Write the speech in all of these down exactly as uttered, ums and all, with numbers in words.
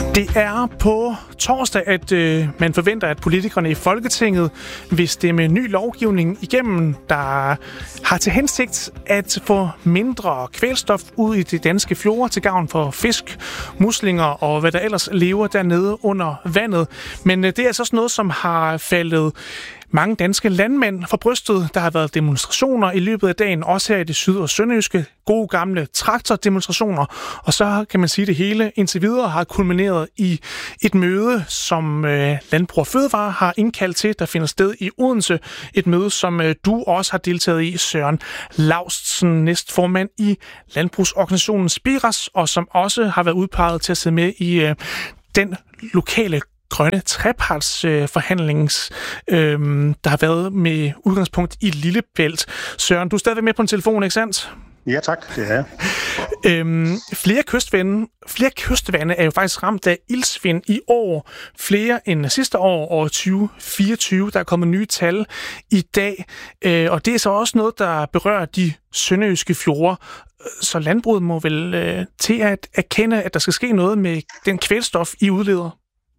Det er på torsdag, at øh, man forventer, at politikerne i Folketinget vil stemme ny lovgivning igennem, der har til hensigt at få mindre kvælstof ud i de danske fjorde til gavn for fisk, muslinger og hvad der ellers lever dernede under vandet. Men øh, det er altså også noget, som har faldet mange danske landmænd for brystet. Der har været demonstrationer i løbet af dagen, også her i det syd- og sønderjyske, gode gamle traktordemonstrationer. Og så kan man sige, at det hele indtil videre har kulmineret i et møde, som øh, Landbrug og Fødevare har indkaldt til, der finder sted i Odense. Et møde, som øh, du også har deltaget i, Søren Laustsen, næstformand i landbrugsorganisationen Spiras, og som også har været udpeget til at sidde med i øh, den lokale grønne trepartsforhandlings, øh, der har været med udgangspunkt i Lillebælt. Søren, du er stadigvæk med på en telefon, ikke sandt? Ja, tak. Det er øhm, flere kystvande, flere kystvande er jo faktisk ramt af iltsvind i år. Flere end sidste år, år tyve fireogtyve. Der er kommet nye tal i dag. Øh, og det er så også noget, der berører de sønderjyske fjorde. Så landbruget må vel øh, til at erkende, at der skal ske noget med den kvælstof, I udleder?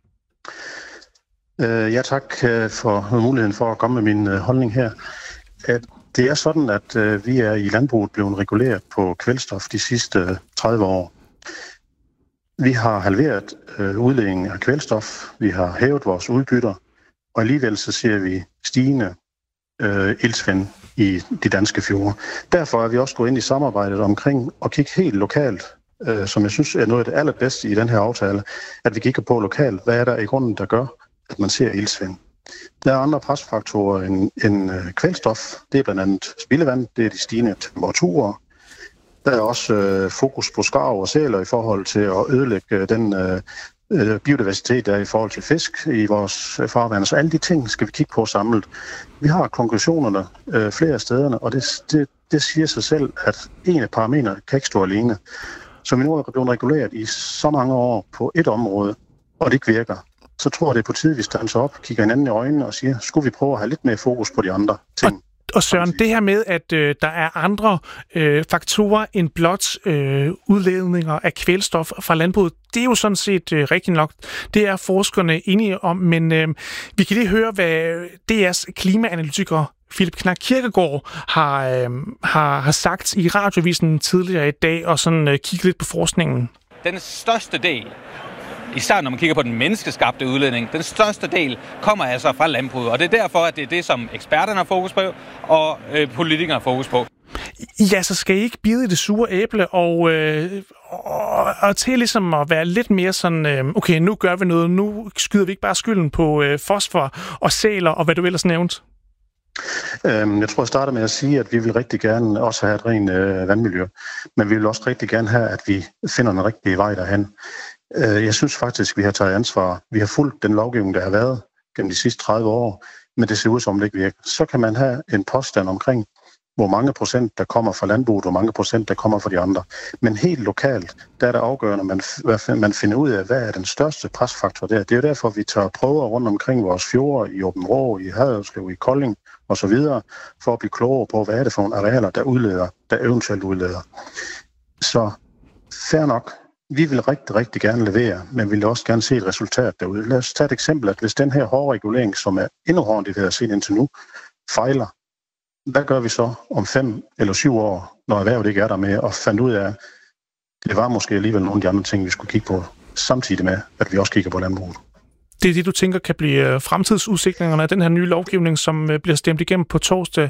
Øh, ja, tak for muligheden for at komme med min øh, holdning her. At det er sådan, at øh, vi er i landbruget blevet reguleret på kvælstof de sidste øh, tredive år. Vi har halveret øh, udledningen af kvælstof, vi har hævet vores udbytter, og alligevel så ser vi stigende øh, iltsvind i de danske fjorde. Derfor er vi også gået ind i samarbejdet omkring at kigge helt lokalt, øh, som jeg synes er noget af det allerbedste i den her aftale, at vi kigger på lokalt, hvad er der i grunden, der gør, at man ser iltsvind. Der er andre presfaktorer end, end øh, kvælstof. Det er blandt andet spildevand, det er de stigende temperaturer. Der er også øh, fokus på skarv og sæler i forhold til at ødelægge den øh, biodiversitet, der er i forhold til fisk i vores øh, farvand. Så alle de ting skal vi kigge på samlet. Vi har konklusionerne øh, flere af stederne, og det, det, det siger sig selv, at en af parametrene kan ikke stå alene. Så vi nu er blevet reguleret i så mange år på et område, og det ikke virker. Så tror jeg, det er på tide, vi standser op, kigger hinanden i øjnene og siger, skulle vi prøve at have lidt mere fokus på de andre ting? Og, og Søren, det her med, at øh, der er andre øh, faktorer end blot øh, udledninger af kvælstof fra landbruget, det er jo sådan set øh, rigtigt nok. Det er forskerne enige om, men øh, vi kan lige høre, hvad D R's klimaanalytiker Philip Knak Kirkegaard har, øh, har, har sagt i radiovisen tidligere i dag, og sådan øh, kigge lidt på forskningen. Den største del, især når man kigger på den menneskeskabte udledning, den største del kommer altså fra landbruget, og det er derfor, at det er det, som eksperterne har fokus på, og øh, politikerne har fokus på. Ja, så skal I ikke bide i det sure æble, og, øh, og, og til ligesom at være lidt mere sådan, øh, okay, nu gør vi noget, nu skyder vi ikke bare skylden på øh, fosfor og sæler, og hvad du ellers nævnt. Jeg tror, jeg starter med at sige, at vi vil rigtig gerne også have et rent øh, vandmiljø, men vi vil også rigtig gerne have, at vi finder den rigtige vej derhen. Jeg synes faktisk, at vi har taget ansvar. Vi har fulgt den lovgivning, der har været gennem de sidste tredive år, men det ser ud som, det ikke virker. Så kan man have en påstand omkring, hvor mange procent, der kommer fra landbruget, hvor mange procent, der kommer fra de andre. Men helt lokalt, der er det afgørende, man, man finder ud af, hvad er den største presfaktor der. Det er jo derfor, vi tager prøver rundt omkring vores fjorde, i Aabenraa, i Haderslev, i Kolding og så videre, for at blive klogere på, hvad er det for nogle arealer, der udleder, der eventuelt udleder. Så fair nok. Vi vil rigtig, rigtig gerne levere, men vi vil også gerne se et resultat derude. Lad os tage et eksempel, at hvis den her hårde regulering, som er endnu hårdere, det vi har set indtil nu, fejler, hvad gør vi så om fem eller syv år, når erhvervet ikke er der med, og fandt ud af, at det var måske alligevel nogle af de andre ting, vi skulle kigge på, samtidig med, at vi også kigger på landbruget. Det er det, du tænker kan blive fremtidsudsigterne af den her nye lovgivning, som bliver stemt igennem på torsdag?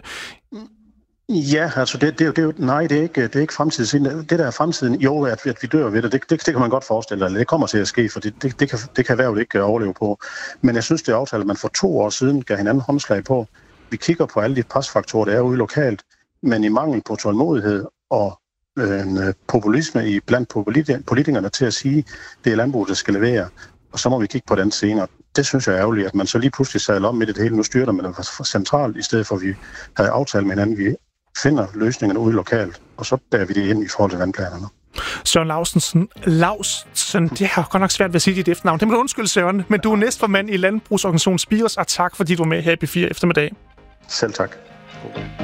Ja, altså det, det, det er jo, nej, det er ikke, det er ikke fremtiden. Det der er fremtiden, jo, at, at vi dør ved det, det, det, det kan man godt forestille sig. Det kommer til at ske, for det, det, det, kan, det kan erhvervet ikke overleve på. Men jeg synes, det er aftalt, at man for to år siden gav hinanden håndslag på. Vi kigger på alle de presfaktorer, der er ude lokalt, men i mangel på tålmodighed og øh, populisme i blandt politikerne til at sige, det er landbruget, der skal levere, og så må vi kigge på den senere. Det synes jeg er ærgerligt, at man så lige pludselig sadler om midt i det hele. Nu styrter man det centralt, i stedet for at vi havde aftalt med hinanden, vi finder løsningerne ude lokalt, og så bærer vi det ind i forhold til vandplanerne. Søren Laustsen, Laustsen, det har godt nok svært ved at sige dit efternavn. Det må du undskylde, Søren, men du er næstformand i landbrugsorganisationen Spiras, og tak fordi du var med her i B fire eftermiddag. Selv tak.